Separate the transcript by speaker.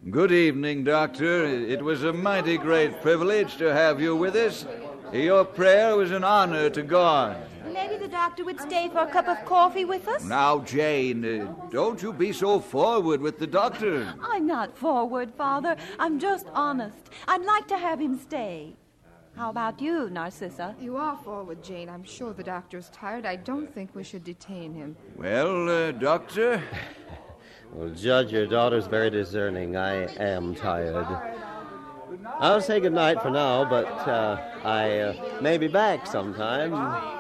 Speaker 1: Good evening, Doctor. It was a mighty great privilege to have you with us. Your prayer was an honor to God.
Speaker 2: Maybe the doctor would stay for a cup of coffee with us?
Speaker 1: Now, Jane, don't you be so forward with the doctor.
Speaker 2: I'm not forward, Father. I'm just honest. I'd like to have him stay. How about you, Narcissa?
Speaker 3: You are forward, Jane. I'm sure the doctor's tired. I don't think we should detain him.
Speaker 1: Well, Doctor?
Speaker 4: Well, Judge, your daughter's very discerning. I am tired. I'll say goodnight for now, but I may be back sometime.